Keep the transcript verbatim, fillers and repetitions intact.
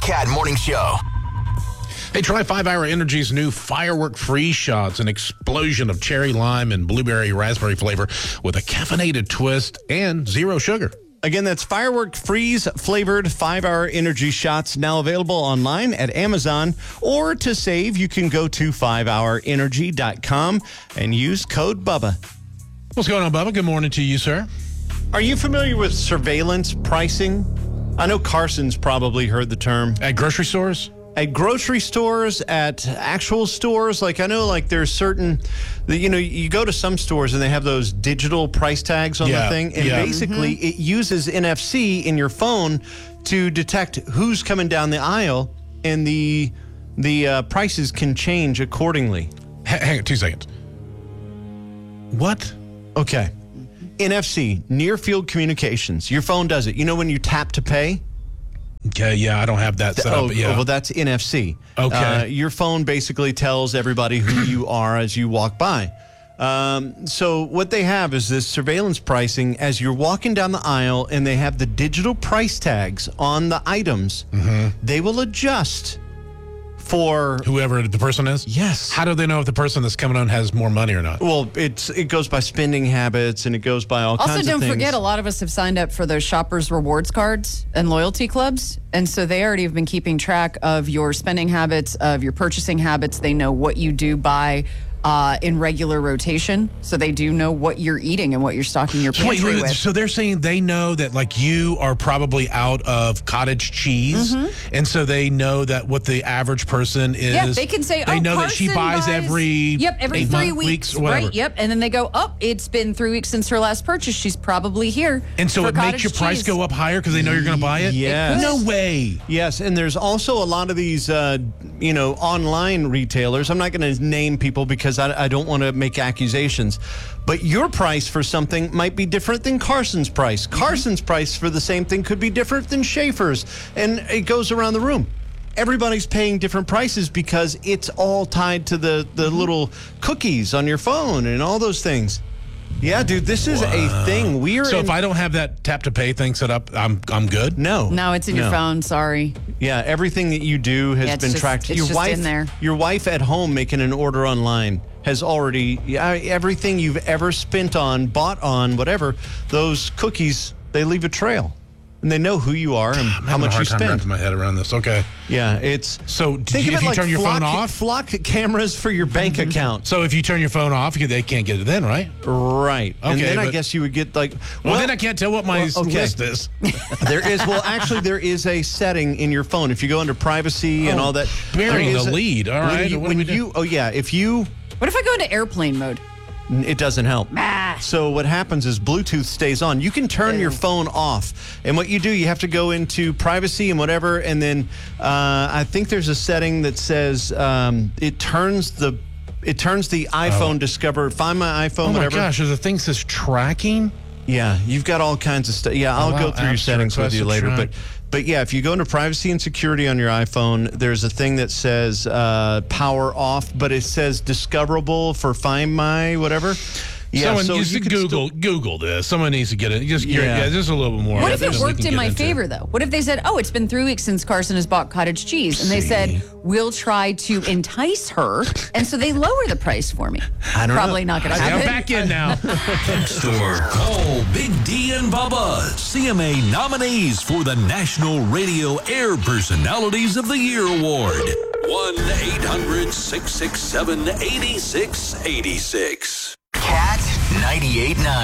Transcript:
Cat Morning Show. Hey, try five hour Energy's new Firework Freeze Shots, an explosion of cherry, lime, and blueberry raspberry flavor with a caffeinated twist and zero sugar. Again, that's Firework Freeze flavored five hour Energy Shots, now available online at Amazon. Or to save, you can go to five hour energy dot com and use code BUBBA. What's going on, Bubba? Good morning to you, sir. Are you familiar with surveillance pricing? I know Carson's probably heard the term. At grocery stores? At grocery stores, at actual stores, like I know like there's certain, you know, you go to some stores and they have those digital price tags on Yeah, the thing. And yeah. basically Mm-hmm. it uses N F C in your phone to detect who's coming down the aisle, and the the uh, prices can change accordingly. H- hang on two seconds. What? Okay. N F C, Near Field Communications. Your phone does it. You know when you tap to pay? Okay, yeah, I don't have that set Oh, up. Yeah. well, that's N F C. Okay. Uh, your phone basically tells everybody who you are as you walk by. Um, so what they have is this surveillance pricing as you're walking down the aisle, and they have the digital price tags on the items. Mm-hmm. They will adjust for... Whoever the person is? Yes. How do they know if the person that's coming on has more money or not? Well, it's it goes by spending habits, and it goes by all Also, kinds of don't things. forget, a lot of us have signed up for those Shoppers Rewards cards and loyalty clubs. And so they already have been keeping track of your spending habits, of your purchasing habits. They know what you do buy uh, in regular rotation. So they do know what you're eating and what you're stocking your So, wait, pantry wait, with. so they're saying they know that, like, you are probably out of cottage cheese, and so they know that what the average person is. Yeah, they can say, they oh, know that she Carson buys, every Yep, every eight three month- weeks, or whatever. right? Yep, and then they go, oh, it's been three weeks since her last purchase. She's probably here. And so for it makes cottage your price cheese. go up higher because they know you're going to buy it? Yes. No way. Yes, and there's also a lot of these, uh, you know, online retailers. I'm not going to name people because I, I don't want to make accusations. But your price for something might be different than Carson's price. Carson's price for the same thing could be different than Schaefer's. And it goes around the room. Everybody's paying different prices because it's all tied to the, the little cookies on your phone and all those things. Yeah, dude, this is a thing. We are So in, if I don't have that tap to pay thing set up, I'm I'm good? no. No, it's in your No. phone. Sorry. Yeah, everything that you do has Yeah, it's been just- tracked. it's your just wife, in there. your wife at home making an order online has already yeah, everything you've ever spent on, bought on, whatever. Those cookies, they leave a trail, and they know who you are and I'm how having much a you hard time spend. wrapping my head around this. Okay. Yeah, it's So did think you, of if it you like turn your flock, phone off? flock cameras for your bank account. So if you turn your phone off, they can't get it then, right? Right, and Okay, then I but- guess you would get like. Well, then I can't tell what my well, okay. list is. There is well, actually, there is a setting in your phone. If you go under privacy and Oh, all that, burying there is the a- lead. All when right, you, what do when we do? you, oh yeah, if you, What if I go into airplane mode? it doesn't help. Ah. So what happens is Bluetooth stays on. You can turn your phone off, and what you do, you have to go into privacy and whatever, and then uh, I think there's a setting that says um, it turns the. It turns the iPhone Discover, Find My iPhone, Oh my whatever. gosh, there's a thing that says tracking? Yeah, you've got all kinds of stuff. Yeah, I'll Allow go through your apps to settings with you request a later. track. But but yeah, if you go into privacy and security on your iPhone, there's a thing that says uh, power off, but it says discoverable for Find My whatever. Yeah, Someone so needs you to can Google still- Google this. Someone needs to get it. Just yeah, Yeah. yeah just a little bit more. What if than it we worked can in get my into. favor, though? What if they said, oh, it's been three weeks since Carson has bought cottage cheese, and they See? said, we'll try to entice her, and so they lower the price for me? I don't Probably know. not going to Yeah, I'm happen. back in now. Text or call Big D and Bubba, C M A nominees for the National Radio Air Personalities of the Year Award. one eight hundred six six seven eight six eight six. Cat ninety-eight point nine.